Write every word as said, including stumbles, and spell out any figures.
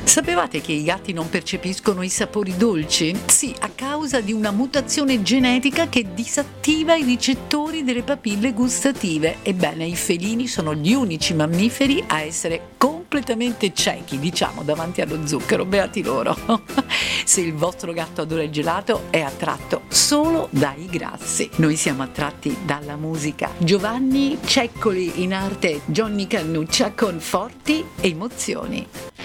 Sapevate che i gatti non percepiscono i sapori dolci? Sì, a causa di una mutazione genetica che disattiva i ricettori delle papille gustative. Ebbene, i felini sono gli unici mammiferi a essere completamente ciechi, diciamo, davanti allo zucchero. Beati loro! Se il vostro gatto adora il gelato, è attratto solo dai grassi. Noi siamo attratti dalla musica. Giovanni Ceccoli, in arte Johnny Cannuccia, con Forti Emozioni.